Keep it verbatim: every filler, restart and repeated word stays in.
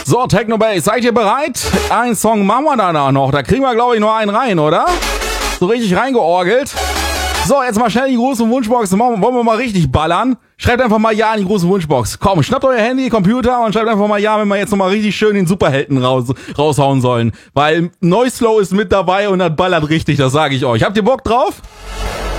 So, Technobase, seid ihr bereit? Ein Song machen wir danach noch. Da kriegen wir, glaube ich, nur einen rein, oder? So richtig reingeorgelt. So, jetzt mal schnell die große Wunschbox. Wollen wir mal richtig ballern? Schreibt einfach mal Ja in die große Wunschbox. Komm, schnappt euer Handy, Computer und schreibt einfach mal Ja, wenn wir jetzt nochmal richtig schön den Superhelden raus, raushauen sollen. Weil Noislow ist mit dabei und das ballert richtig, das sage ich euch. Habt ihr Bock drauf?